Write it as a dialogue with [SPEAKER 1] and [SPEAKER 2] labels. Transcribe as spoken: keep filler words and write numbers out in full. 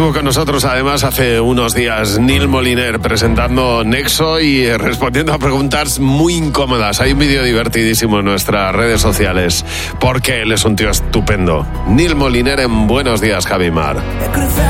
[SPEAKER 1] Estuvo con nosotros además hace unos días Neil Moliner presentando Nexo y respondiendo a preguntas muy incómodas. Hay un vídeo divertidísimo en nuestras redes sociales porque él es un tío estupendo. Neil Moliner en Buenos Días, Javi Mar.